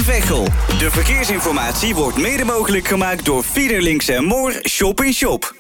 Veghel. De verkeersinformatie wordt mede mogelijk gemaakt door Fiederlinks & Moor Shop in Shop.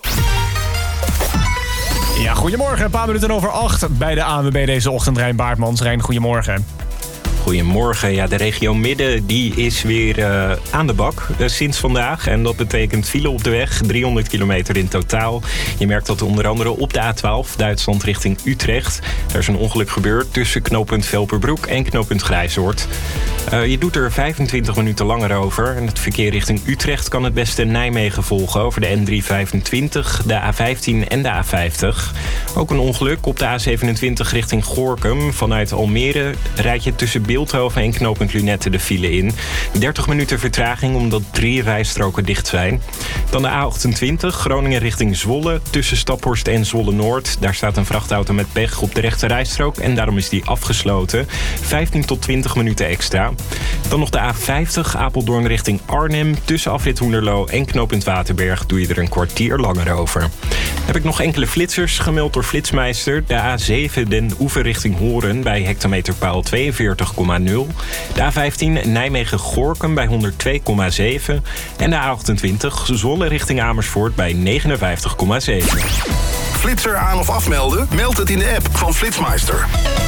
Ja, goedemorgen. Een paar minuten over 8 bij de ANWB deze ochtend. Rijn Baartmans. Rijn, goedemorgen. Goedemorgen. Ja, de regio Midden die is weer aan de bak sinds vandaag. En dat betekent file op de weg, 300 kilometer in totaal. Je merkt dat onder andere op de A12, Duitsland richting Utrecht. Er is een ongeluk gebeurd tussen knooppunt Velperbroek en knooppunt Grijzoord. Je doet er 25 minuten langer over. En het verkeer richting Utrecht kan het beste Nijmegen volgen over de N325, de A15 en de A50. Ook een ongeluk op de A27 richting Gorinchem. Vanuit Almere rijd je tussen Beeldhoven en knooppunt Lunette de file in. 30 minuten vertraging omdat 3 rijstroken dicht zijn. Dan de A28, Groningen richting Zwolle. Tussen Staphorst en Zwolle-Noord. Daar staat een vrachtauto met pech op de rechte rijstrook. En daarom is die afgesloten. 15 tot 20 minuten extra. Dan nog de A50, Apeldoorn richting Arnhem. Tussen afrit Hoenderloo en knooppunt Waterberg doe je er een kwartier langer over. Heb ik nog enkele flitsers gemeld door Flitsmeister. De A7 Den Oever richting Horen bij hectometerpaal 42,0. De A15 Nijmegen-Gorinchem bij 102,7. En de A28 Zwolle richting Amersfoort bij 59,7. Flitser aan of afmelden? Meld het in de app van Flitsmeister.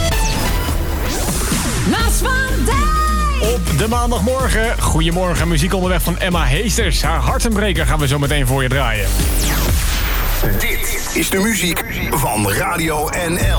Naast van Dijk! Op de maandagmorgen. Goedemorgen, muziek onderweg van Emma Heesters. Haar hartenbreker gaan we zo meteen voor je draaien. Dit is de muziek van Radio NL.